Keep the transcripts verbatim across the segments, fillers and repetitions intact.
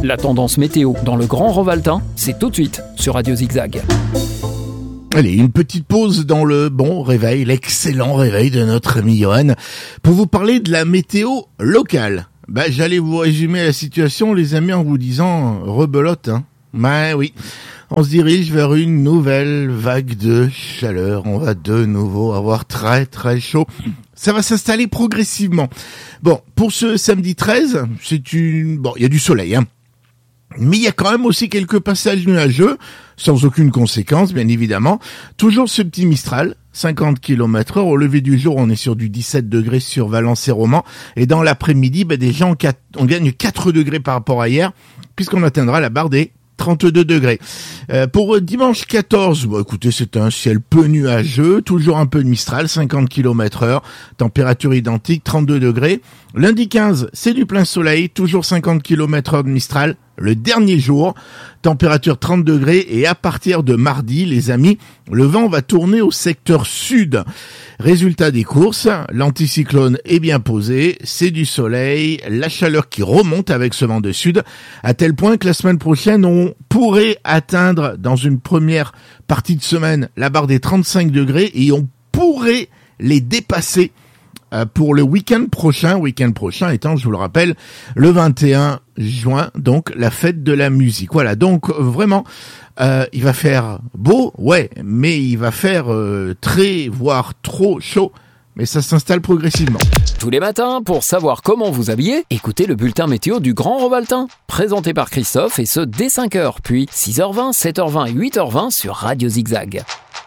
La tendance météo dans le Grand Rovaltin, c'est tout de suite sur Radio Zigzag. Allez, une petite pause dans le bon réveil, l'excellent réveil de notre ami Johan, pour vous parler de la météo locale. Bah, j'allais vous résumer la situation, les amis, en vous disant « rebelote ». Hein. Bah oui, on se dirige vers une nouvelle vague de chaleur. On va de nouveau avoir très très chaud. Ça va s'installer progressivement. Bon, pour ce samedi treize, c'est une... Bon, il y a du soleil, hein. Mais il y a quand même aussi quelques passages nuageux, sans aucune conséquence, bien évidemment. Toujours ce petit Mistral, cinquante kilomètres heure. Au lever du jour, on est sur du dix-sept degrés sur Valence et Romans. Et dans l'après-midi, bah, déjà, on, on gagne quatre degrés par rapport à hier, puisqu'on atteindra la barre des trente-deux degrés. Euh, pour dimanche quatorze, bon, écoutez, c'est un ciel peu nuageux, toujours un peu de Mistral, cinquante kilomètres heure, température identique, trente-deux degrés. Lundi quinze, c'est du plein soleil, toujours cinquante kilomètres heure de Mistral, le dernier jour, température trente degrés, et à partir de mardi, les amis, le vent va tourner au secteur sud. Résultat des courses, l'anticyclone est bien posé, c'est du soleil, la chaleur qui remonte avec ce vent de sud, à tel point que la semaine prochaine, on pourrait atteindre dans une première partie de semaine la barre des trente-cinq degrés et on pourrait les dépasser pour le week-end prochain, week-end prochain étant, je vous le rappelle, le vingt et un juin, donc la fête de la musique. Voilà, donc vraiment, euh, il va faire beau, ouais, mais il va faire euh, très, voire trop chaud, mais ça s'installe progressivement. Tous les matins, pour savoir comment vous habiller, écoutez le bulletin météo du Grand Rovaltin, présenté par Christophe, et ce dès cinq heures, puis six heures vingt, sept heures vingt et huit heures vingt sur Radio Zigzag.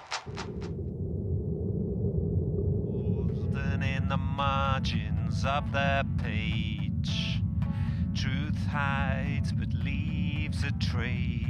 Margins of their page, truth hides but leaves a trace.